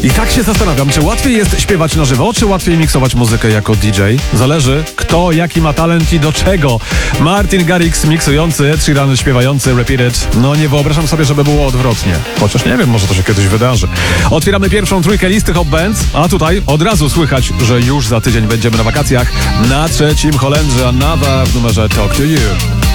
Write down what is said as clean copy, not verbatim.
I tak się zastanawiam, czy łatwiej jest śpiewać na żywo, czy łatwiej miksować muzykę jako DJ? Zależy, kto jaki ma talent i do czego. Martin Garrix miksujący, Ed Sheeran śpiewający, Repeat It. No nie wyobrażam sobie, żeby było odwrotnie. Chociaż nie wiem, może to się kiedyś wydarzy. Otwieramy pierwszą trójkę listy Hot Bands, a tutaj od razu słychać, że już za tydzień będziemy na wakacjach. Na trzecim Holendrze Another w numerze Talk to You.